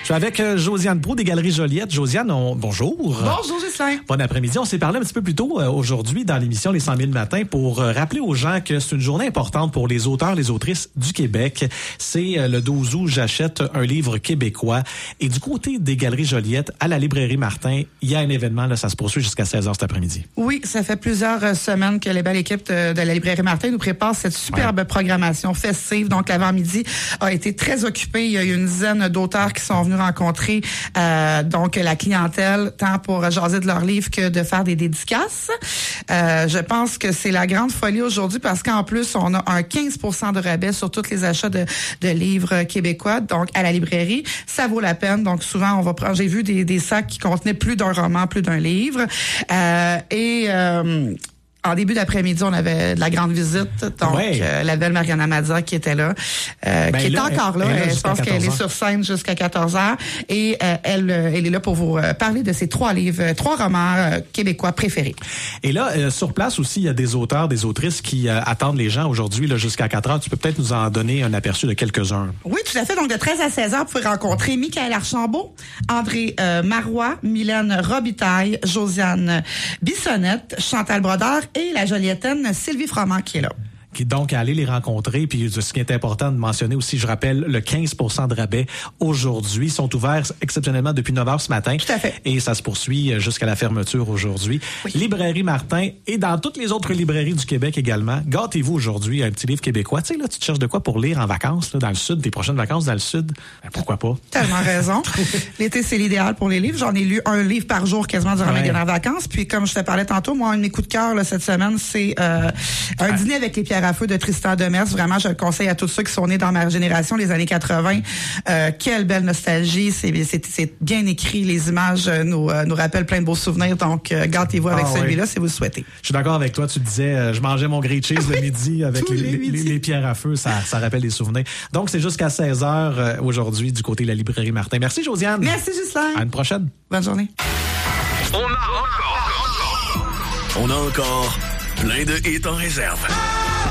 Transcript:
suis avec Josiane Proulx des Galeries Joliette. Josiane, bonjour. Bonjour, Ghislain. Bon après-midi. On s'est parlé un petit peu plus tôt aujourd'hui dans l'émission Les 100 000 matins pour rappeler aux gens que c'est une journée importante pour les auteurs, les autrices du Québec. C'est le 12 août, j'achète un livre québécois. Et du côté des Galeries Joliette, à la librairie Martin, il y a un événement, là, ça se poursuit jusqu'à 16h cet après-midi. Oui, ça fait plusieurs semaines que les belles équipes de la librairie Martin nous préparent cette superbe programmation festive. Donc, l'avant-midi a été très occupé. Il y a eu une dizaine d'auteurs qui sont venus rencontrer donc la clientèle, tant pour jaser de leurs livres que de faire des dédicaces. Je pense que c'est la grande folie aujourd'hui parce qu'en plus, on a un 15% de rabais sur tous les achats de livres québécois. Donc, à la librairie, ça vaut la peine. Donc, souvent, on va prendre, j'ai vu des sacs qui contenaient plus d'un roman, plus d'un livre. En début d'après-midi, on avait de la grande visite. Donc, la belle Mariana Mazza qui était là, qui est encore là. Je pense qu'elle est sur scène jusqu'à 14h. Et elle est là pour vous parler de ses trois romans québécois préférés. Et là, sur place aussi, il y a des auteurs, des autrices qui attendent les gens aujourd'hui là, jusqu'à 4h. Tu peux peut-être nous en donner un aperçu de quelques-uns. Oui, tout à fait. Donc, de 13 à 16h, vous pouvez rencontrer Michaël Archambault, André Marois, Mylène Robitaille, Josiane Bissonnette, Chantal Brodeur et la Jolietaine Sylvie Froment qui est là. Donc, aller les rencontrer. Puis, ce qui est important de mentionner aussi, je rappelle, le 15% de rabais aujourd'hui. Ils sont ouverts exceptionnellement depuis 9h ce matin. Tout à fait. Et ça se poursuit jusqu'à la fermeture aujourd'hui. Oui. Librairie Martin et dans toutes les autres librairies du Québec également. Gâtez-vous aujourd'hui un petit livre québécois. Tu sais, là, tu te cherches de quoi pour lire en vacances, là, dans le sud, tes prochaines vacances dans le sud. Ben, pourquoi pas? Tellement raison. L'été, c'est l'idéal pour les livres. J'en ai lu un livre par jour quasiment durant mes dernières vacances. Puis, comme je te parlais tantôt, moi, un de mes coups de cœur là, cette semaine, c'est un dîner avec les pierres à feu de Tristan Demers. Vraiment, je le conseille à tous ceux qui sont nés dans ma génération, les années 80. Quelle belle nostalgie. C'est bien écrit. Les images nous rappellent plein de beaux souvenirs. Donc, gâtez-vous avec celui-là si vous le souhaitez. Je suis d'accord avec toi. Tu disais, je mangeais mon grilled cheese le midi avec les pierres à feu. Ça rappelle des souvenirs. Donc, c'est jusqu'à 16h aujourd'hui du côté de la librairie Martin. Merci, Josiane. Merci, Ghislain. À une prochaine. Bonne journée. On a encore plein de hits en réserve.